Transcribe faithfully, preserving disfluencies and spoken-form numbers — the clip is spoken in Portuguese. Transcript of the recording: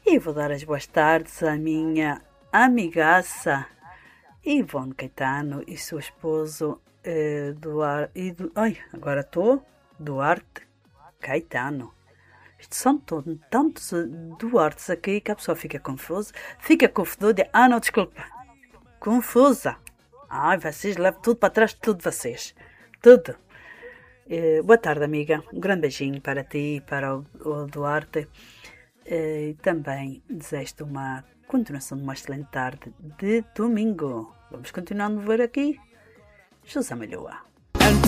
E vou dar as boas tardes à minha amigaça Ivone Caetano e seu esposo eh, Duarte. Ai, agora estou. Duarte Caetano. Isto são todo, tantos eh, Duartes aqui que a pessoa fica confusa. Fica confusa. Ah, não, desculpa. Confusa. Ai, vocês levam tudo para trás de tudo vocês. Tudo. Eh, boa tarde, amiga. Um grande beijinho para ti e para o, o Duarte. Eh, E também desejo-te uma continuação de uma excelente tarde de domingo. Vamos continuar a ver aqui José Malhoa.